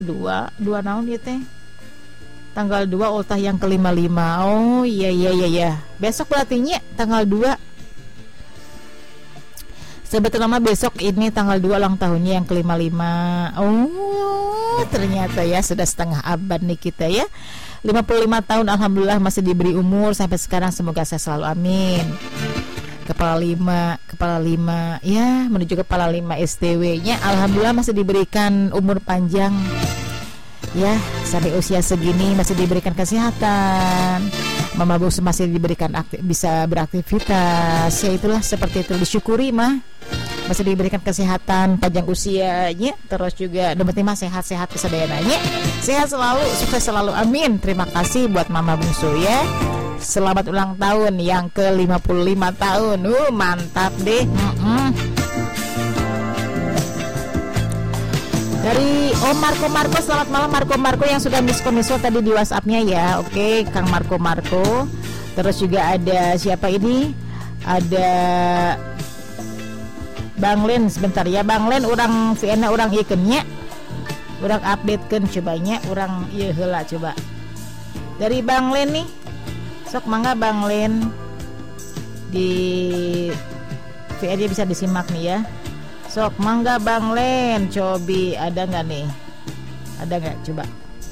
dua naon ya teh, tanggal 2 ultah yang ke-55. Oh iya. Besok berarti nya tanggal 2. Sebetulnya besok ini tanggal 2 ulang tahunnya yang ke-55. Oh ternyata ya sudah setengah abad nih kita ya. 55 tahun alhamdulillah masih diberi umur sampai sekarang, semoga saya selalu, amin. Kepala 5 ya, menuju kepala 5 STW nya alhamdulillah masih diberikan umur panjang ya, sampai usia segini masih diberikan kesehatan. Mama Bos masih diberikan bisa beraktivitas, ya itulah seperti itu, disyukuri mah. Masih diberikan kesehatan, panjang usianya, terus juga penting mah sehat-sehat kesedayananya. Sehat selalu, sukses selalu, amin. Terima kasih buat Mama Bungsu ya. Selamat ulang tahun yang ke-55 tahun. Mantap deh. Dari Marco, selamat malam Marco yang sudah miskon tadi di WhatsApp-nya ya. Oke, Kang Marco. Terus juga ada siapa ini? Ada Bang Len, sebentar ya Bang Len, orang Vienna orang ikennya, orang updatekan cobanya, orang iya heula coba. Dari Bang Len nih, sok mangga Bang Len di VN bisa disimak nih ya. Sok mangga Bang Len, cobi ada nggak nih? Ada nggak coba?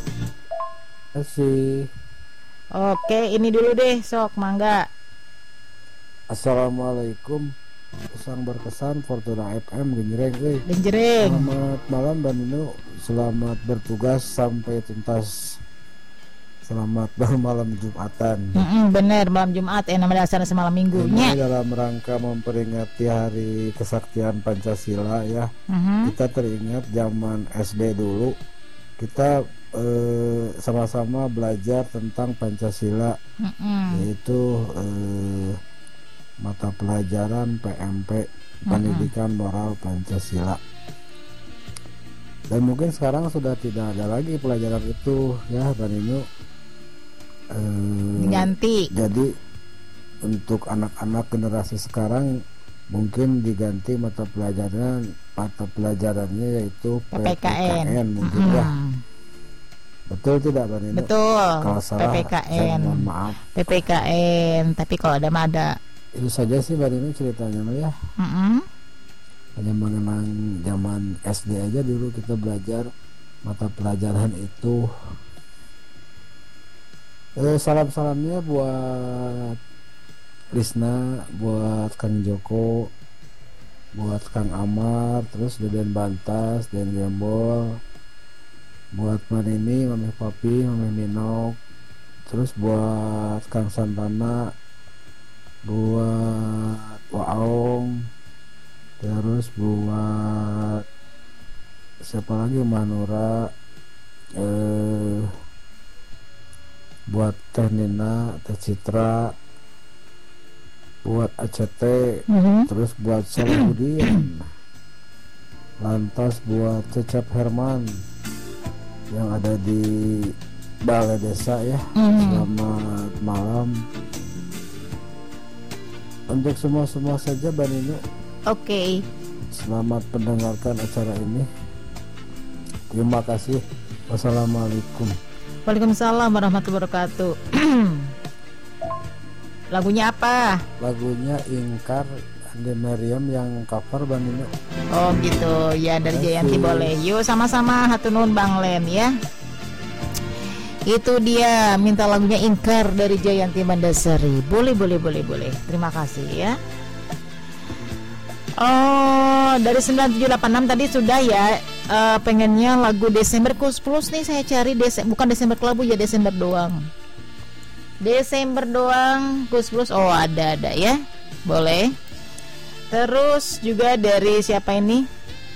Kasih. Oke, ini dulu deh, sok mangga. Assalamualaikum. Pesan berkesan Fortuna FM genjreng. Selamat malam Bang Nino, selamat bertugas sampai tuntas. Selamat malam Jumatan. Bener, malam Jumat nama dasarnya semalam minggunya. Ini dalam rangka memperingati hari kesaktian Pancasila ya. Kita teringat zaman SD dulu kita sama-sama belajar tentang Pancasila, yaitu mata pelajaran PMP, Pendidikan Moral Pancasila. Dan mungkin sekarang sudah tidak ada lagi pelajaran itu ya Bang Nino. Ganti. Jadi untuk anak-anak generasi sekarang mungkin diganti mata pelajarannya yaitu PPKN mungkin ya. Betul tidak Bang Nino? Betul. Kalau salah PPKN. Mohon maaf. PPKN, tapi kalau ada mah ada. Itu saja sih Bang Nino ceritanya ya. Hanya mengenang zaman SD aja dulu kita belajar mata pelajaran itu. Salam-salamnya buat Risna, buat Kang Joko, buat Kang Amar, terus Deden Bantas, Den Gembol, buat Manini, Mami Papi, Mami Minok, terus buat Kang Santana, buat Waong, terus buat siapa lagi, Manura, buat Teh Nina, Teh Citra, buat ACT, terus buat Salahuddin, lantas buat Cecep Herman yang ada di Balai Desa ya. Selamat malam untuk semua saja Bang Nino. Oke. Selamat mendengarkan acara ini. Terima kasih. Wassalamualaikum. Waalaikumsalam warahmatullahi wabarakatuh. Lagunya apa? Lagunya Ingkar Ande Meriam yang cover Bang Nino. Oh gitu ya, dari Jayanti boleh. Yuk sama-sama hatunun Bang Len ya. Itu dia minta lagunya Ingkar dari Jayanti Mandasari. Boleh. Terima kasih ya. Oh, dari 9786 tadi sudah ya. Pengennya lagu Desember Kus Plus nih saya cari bukan Desember Kelabu ya, Desember doang. Desember doang Kus Plus. Oh, ada ya. Boleh. Terus juga dari siapa ini?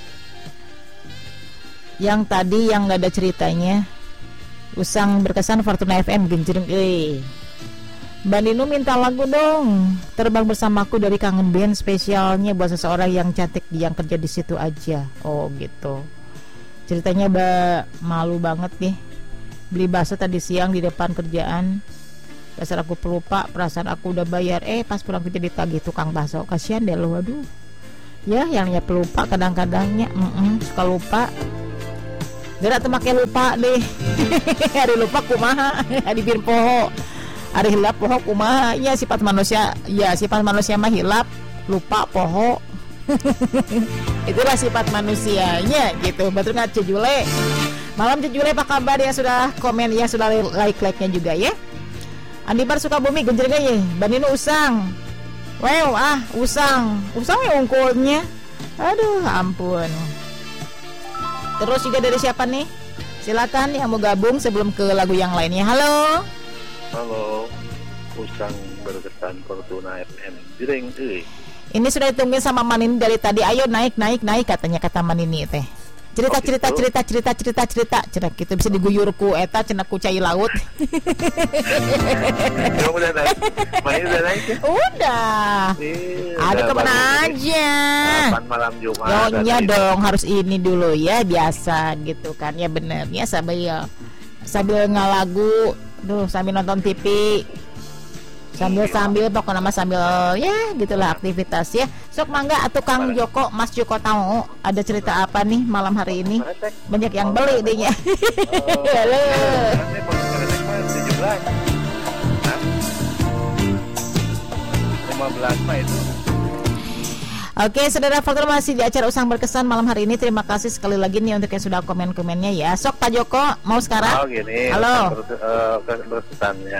Yang tadi yang enggak ada ceritanya. Usang berkesan Fortuna FM genjreng Mbak Nino minta lagu dong, Terbang Bersamaku dari Kangen Band, spesialnya buat seseorang yang cantik yang kerja di situ aja. Oh gitu. Ceritanya malu banget nih. Beli bakso tadi siang di depan kerjaan. Dasar aku pelupa, perasaan aku udah bayar. Pas pulang kerja ditagih tukang bakso. Kasihan deh lu, aduh. Ya, yang pelupa kadang-kadangnya suka lupa. Gerak teu make lupa deh. Hari lupa kumaha, hari bir poho. Hari hilap poho kumaha. Ya sifat manusia mah hilap, lupa poho. Itulah sifat manusianya gitu. Betul nggak Cejule? Malam Cejule apa kabar ya, sudah komen ya, sudah like-nya juga ya. Andibar Sukabumi genjreng ya. Baninu usang. Wow, usang ya ungkulnya. Aduh, ampun. Terus juga dari siapa nih? Silakan yang mau gabung sebelum ke lagu yang lainnya. Halo. Halo. Usang berkesan Fortuna FM. Jreng euy. Ini sudah ditungguin sama Manini dari tadi. Ayo naik katanya kata Manini teh. Cerita gitu bisa diguyur ku eta cenah ku cai laut. Udah naik. Main udah naik ya? Udah. Ada kemana aja? Malam Jumat. Yonya dong harus ini dulu ya, biasa gitu kan ya, bener ya, sambil ngalagu, sambil nonton TV. Sambil pokoknya nama sambil ya gitulah aktivitas ya. Sok mangga atuh Kang Joko, Mas Joko tahu ada cerita apa nih malam hari ini? Banyak yang beli dehnya. Halo. 15 mah itu. Oke, saudara faktor masih di acara Usang Berkesan malam hari ini. Terima kasih sekali lagi nih untuk yang sudah komen-komennya ya. Sok Pak Joko, mau sekarang? Gini. Halo. Berkesannya.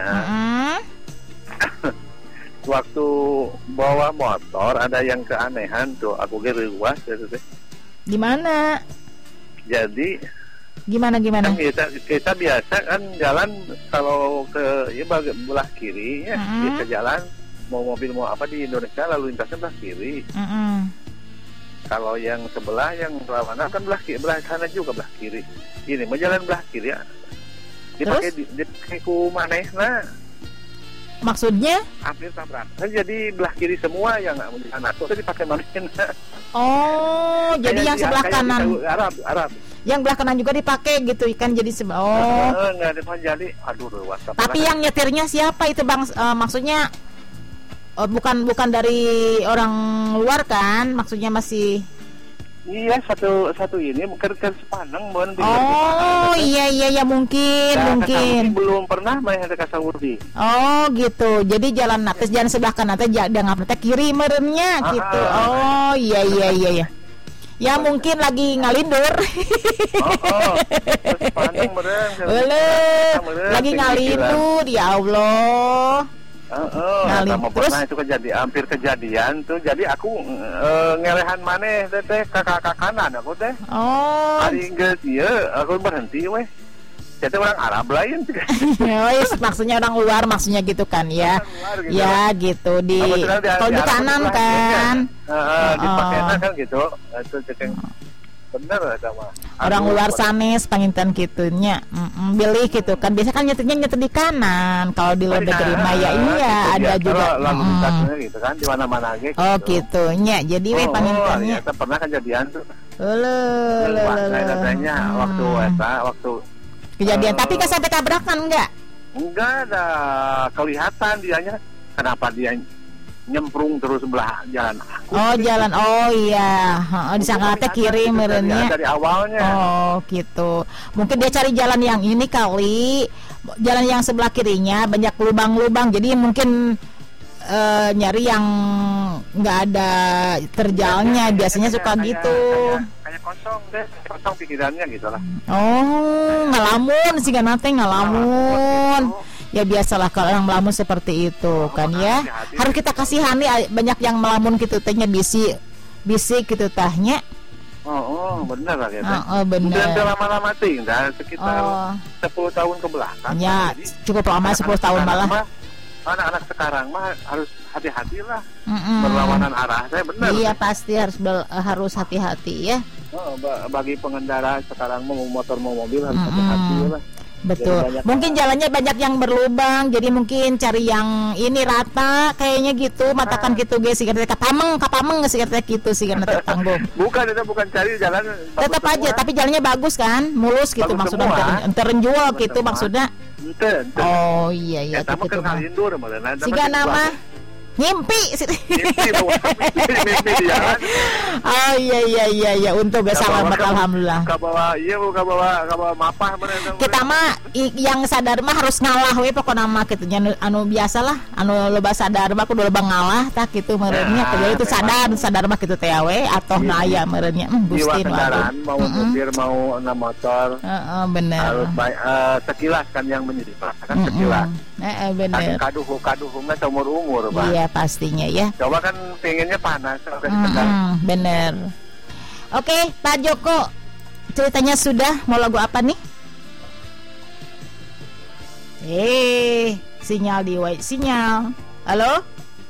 Waktu bawa motor ada yang keanehan tuh, aku geruas gitu teh. Gimana? Jadi gimana? Kan kita biasa kan jalan kalau ke belah kiri ya, kita jalan mau mobil mau apa di Indonesia lalu lintasnya belah kiri. Kalau yang sebelah yang berlawanan kan belah sana juga belah kiri. Ini mau jalan belah kiri ya. Dipakai ku manehna. Maksudnya? Hampir tabrakan, jadi belah kiri semua yang anak itu dipakai manusia. Oh, jadi yang sebelah kanan. Arab. Yang belah kanan juga dipakai gitu kan, jadi nggak ada jadi. Aduh, WhatsApp. Tapi yang nyetirnya siapa itu Bang? Maksudnya bukan dari orang luar kan? Maksudnya masih. Iya, satu ini mungkin sepaneng bon. Oh iya mungkin. Belum pernah main ada kasawurdi. Oh gitu. Jadi jalan nates jalan sebelah kanan teh jangan teh kiri meremnya gitu. Oh iya. Ya mungkin lagi ngalindur. Sepaneng meureun. Lagi ngalindur ya Allah. Terus itu hampir kejadian tuh. Jadi aku ngelehan maneh teh kakak kanan aku teh. Oh. Hari geus ieu aku berhenti weh. Jadi orang Arab lain. Maksudnya orang luar maksudnya gitu kan ya. Gitu. Ya gitu kalau di kanan kan. Dipakainya kan gitu. Itu cekeng bener sama orang luar sanes panginten gitunya. Pilih gitu kan, biasa kan nyetirnya nyetir di kanan. Kalau di luar negeri maya iya ada juga lalu lintasnya gitu kan di mana-mana gitu. Oh gitunya. Jadi weh pangintennya pernah kejadian tuh. Katanya waktu kejadian tapi kan sampai tabrakan enggak ada kelihatan dianya kenapa dia nyemprung terus sebelah jalan aku. Oh jalan, oh iya, disangka teh kiri merenya. Dari awalnya. Oh gitu. Mungkin dia cari jalan yang ini kali, jalan yang sebelah kirinya banyak lubang-lubang, jadi mungkin nyari yang nggak ada terjalnya. Biasanya suka gitu. Kayak kosong pikirannya gitu lah. Oh ngalamun sih kan nanti ngalamun. Ya biasalah kalau orang melamun seperti itu kan ya. Harus kita kasihani, banyak yang melamun gitu tehnya bisik gitu tahnya. Benar lah ya. Benar. Udah lama-lama tinggal sekitar 10 tahun ke belakang. Ya, cukup lama 10 tahun malah. Anak-anak sekarang mah harus hati-hati lah. Berlawanan arah saya benar. Iya pasti harus hati-hati ya. Bagi pengendara sekarang mau motor mau mobil harus hati-hati lah. Betul. Mungkin jalannya banyak yang berlubang, jadi mungkin cari yang ini rata kayaknya gitu, matakan gitu guys, sih katanya kapameng sih katanya gitu sih karena tertanggung. Bukan cari jalan. Tetap aja, tapi jalannya bagus kan, mulus gitu bagus maksudnya, terenjual gitu maksudnya. Oh iya gitu. Siga nama Ngimpi. Mimpi dia kan. Oh iya untuk selamat alhamdulillah. Kabawa mapah bener. Kita mah yang sadar mah harus ngalah we pokona mah kitu nya anu biasalah anu loba sadar mah kudu loba ngalah tah kitu meureunnya jadi itu sadar mah kitu teh we atoh na aya meureunnya Gusti nu kendaraan mau mobil mau motor. Bener. Harus sekilas kan yang menjadi kan sekilas. Bener. Kaduh nggak seumur-umur, Pak. Iya pastinya ya. Coba kan pengennya panas. Bener. Oke, Pak Joko, ceritanya sudah. Mau lagu apa nih? Sinyal di sinyal. Halo?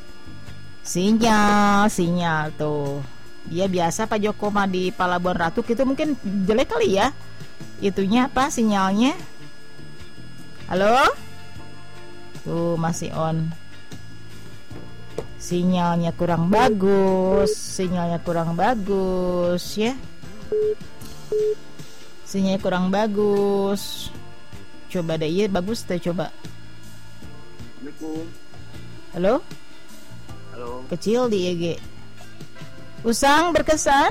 Sinyal tuh. Iya biasa Pak Joko mah di Palabuhan Ratu gitu mungkin jelek kali ya. Itunya apa sinyalnya? Halo? Tuh masih on. Sinyalnya kurang bagus ya. Sinyalnya kurang bagus. Coba deh, iya bagus deh coba. Halo? Kecil di EG. Usang berkesan?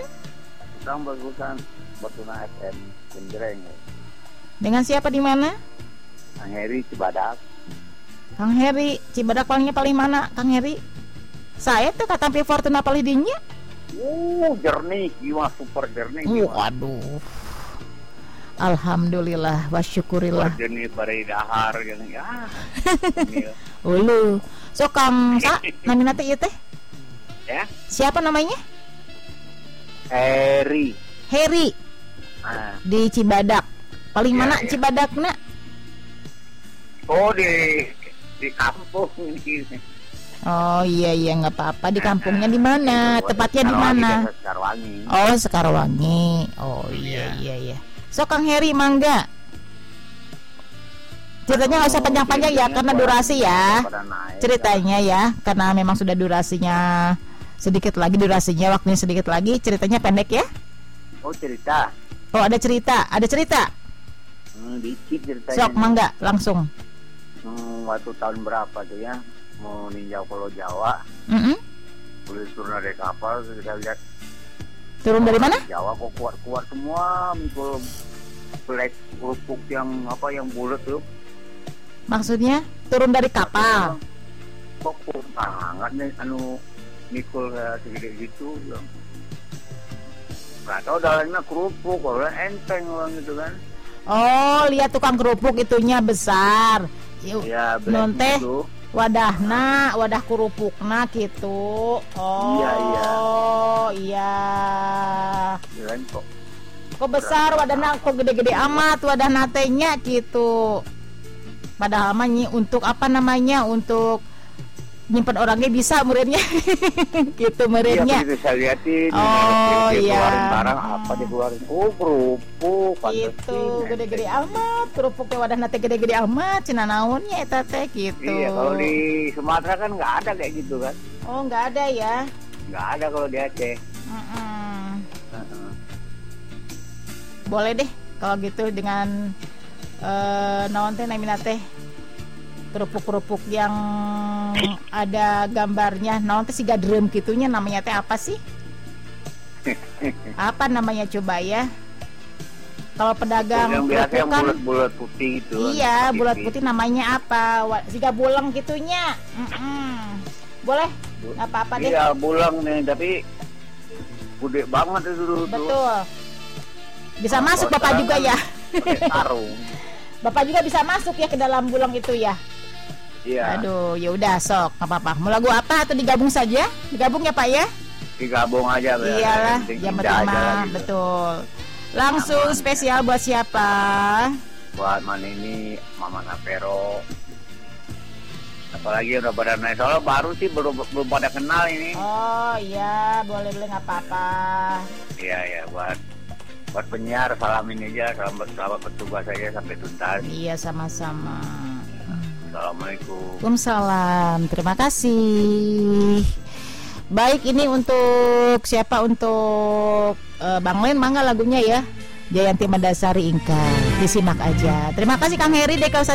Batuna FM Jenjreng. Dengan siapa di mana? Kang Heri Cibadak. Kang Heri Cibadak paling mana Kang Heri? Saya tuh kata Fortuna palidinya. Jernih, jiwa super jernih. Waduh. Alhamdulillah wa syukurillah. Jernih bare dahar yang ya. Ulu. So Kang sa namina teh ieu teh? Ya. Siapa namanya? Heri. Di Cibadak. Paling mana Cibadakna? Oh di kampung ini. Oh iya nggak apa-apa di kampungnya di mana? Tepatnya di mana? Sekarwangi. Oh iya. So Kang Heri mangga. Ceritanya nggak usah panjang-panjang ya karena durasi ya. Ceritanya ya karena memang sudah durasinya sedikit lagi waktunya sedikit lagi. Ceritanya pendek ya? Cerita. Ada cerita. Dikit ceritanya. Sok mangga langsung. Waktu tahun berapa tuh ya? Mau ninjau Pulau Jawa. Boleh turun dari kapal, kita lihat. Turun dari mana? Jawa kok kuat semua, mikul black kerupuk yang bulat tuh. Maksudnya turun dari kapal? Kok banget nih, mikul kayak segede gitu. Gak tau dalamnya kerupuk, orang enteng orang gitu kan. Oh, lihat tukang kerupuk itunya besar. Iya, nonte wadah kerupukna gitu. Oh iya. Kok besar wadahna, kok gede-gede amat wadah natenya gitu. Padahal mah untuk apa namanya, untuk nyimpen orangnya bisa meureunnya. Gitu meureunnya. Iya, bisa liatin. Oh iya. Keluarin barang apa dikeluarin? Kerupuk. Gitu, gede-gede amat. Kerupuknya wadah nate gede-gede amat. Cenah naonnya eta teh gitu. Iya, kalau di Sumatera kan nggak ada kayak gitu kan? Oh, nggak ada ya? Nggak ada kalau di Aceh. Boleh deh kalau gitu dengan naon teh namina teh kerupuk-kerupuk yang ada gambarnya naon teh siga drum gitunya namanya teh apa sih? Apa namanya coba ya? Kalau pedagang yang biasa yang kan bulat putih itu. Iya, bulat putih namanya apa? Siga bulang gitunya. Boleh? Apa-apa deh. Iya, bulang nih, tapi gede banget itu dulu. Betul. Bisa masuk Bapak juga ya? Karung. Bapak juga bisa masuk ya ke dalam bulang itu ya? Iya. Aduh, ya udah sok, nggak apa-apa. Mau lagu apa atau digabung saja? Digabung ya Pak ya? Digabung aja. Iyalah, yang penting mah gitu. Betul. Langsung aman, spesial ya. Buat siapa? Buat ini Mama Napero. Apalagi udah pada naik, soalnya baru sih belum pada kenal ini. Oh iya, boleh nggak apa-apa. Iya buat penyiar salamin aja, selamat bertugas saja sampai tuntas. Iya sama-sama. Assalamualaikum. Waalaikumsalam. Terima kasih. Baik, ini untuk siapa? Untuk Bang Len, mangga lagunya ya. Jayanti Mandasari Ingkar. Disimak aja. Terima kasih Kang Heri deh